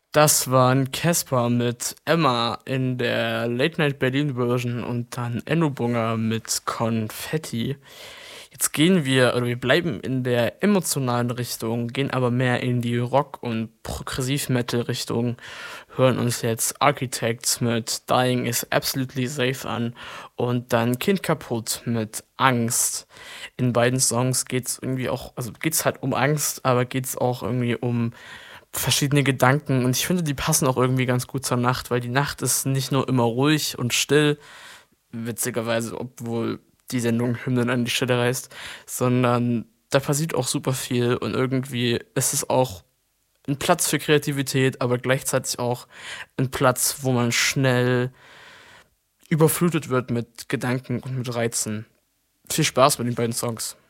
Das waren Casper mit Emma in der Late Night Berlin Version und dann Enno Bunga mit Konfetti. Jetzt gehen wir, oder wir bleiben in der emotionalen Richtung, gehen aber mehr in die Rock- und Progressiv-Metal-Richtung, hören uns jetzt Architects mit Dying is Absolutely Safe an und dann Kind kaputt mit Angst. In beiden Songs geht's irgendwie auch, also geht's halt um Angst, aber geht's auch irgendwie um verschiedene Gedanken und ich finde, die passen auch irgendwie ganz gut zur Nacht, weil die Nacht ist nicht nur immer ruhig und still, witzigerweise, obwohl die Sendung Hymnen an die Stelle reißt, sondern da passiert auch super viel und irgendwie ist es auch ein Platz für Kreativität, aber gleichzeitig auch ein Platz, wo man schnell überflutet wird mit Gedanken und mit Reizen. Viel Spaß mit den beiden Songs.